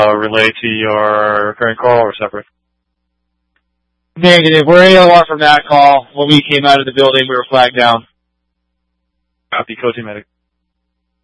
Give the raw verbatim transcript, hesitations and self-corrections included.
uh, relay to your current call or separate? Negative. We're A O R from that call. When we came out of the building, we were flagged down. Copy, Code two medic.